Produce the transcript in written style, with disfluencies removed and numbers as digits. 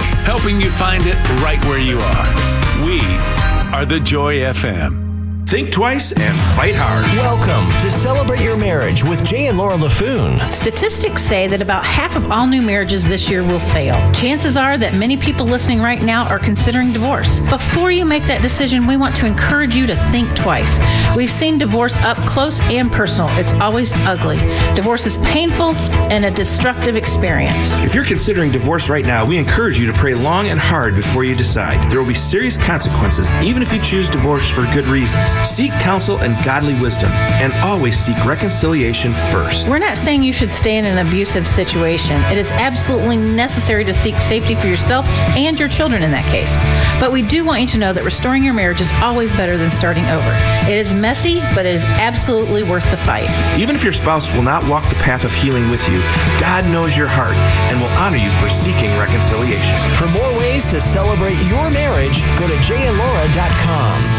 helping you find it right where you are. We are the Joy FM. Think twice and fight hard. Welcome to Celebrate Your Marriage with Jay and Laura LaFoon. Statistics say that about half of all new marriages this year will fail. Chances are that many people listening right now are considering divorce. Before you make that decision, we want to encourage you to think twice. We've seen divorce up close and personal. It's always ugly. Divorce is painful and a destructive experience. If you're considering divorce right now, we encourage you to pray long and hard before you decide. There will be serious consequences, even if you choose divorce for good reasons. Seek counsel and godly wisdom, and always seek reconciliation first. We're not saying you should stay in an abusive situation. It is absolutely necessary to seek safety for yourself and your children in that case. But we do want you to know that restoring your marriage is always better than starting over. It is messy, but it is absolutely worth the fight. Even if your spouse will not walk the path of healing with you, God knows your heart and will honor you for seeking reconciliation. For more ways to celebrate your marriage, go to jayandlaura.com.